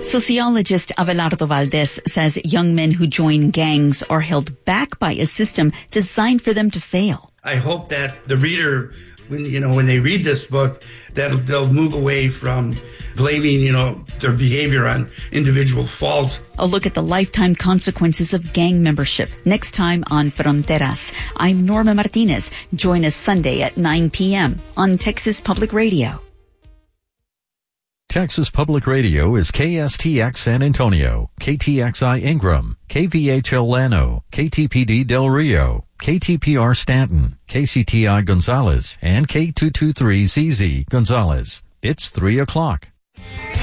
Sociologist Abelardo Valdez says young men who join gangs are held back by a system designed for them to fail. I hope that the reader, when they read this book, that they'll move away from blaming, their behavior on individual faults. A look at the lifetime consequences of gang membership next time on Fronteras. I'm Norma Martinez. Join us Sunday at 9 p.m. on Texas Public Radio. Texas Public Radio is KSTX San Antonio, KTXI Ingram, KVHL Llano, KTPD Del Rio, KTPR Stanton, KCTI Gonzales, and K223CZ Gonzales. It's 3 o'clock.